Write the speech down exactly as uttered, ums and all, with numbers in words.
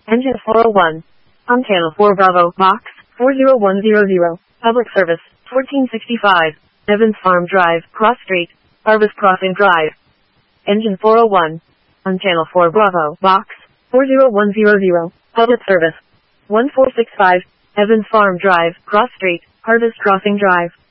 Engine four oh one. On channel four Bravo, box four oh one hundred. Public service, fourteen sixty-five. Evans Farm Drive, Cross Street, Arbus Crossing Drive. Engine four oh one. On channel four Bravo, box four oh one hundred. Public service, one four six five. Evans Farm Drive, Cross Street, Arbus Crossing Drive.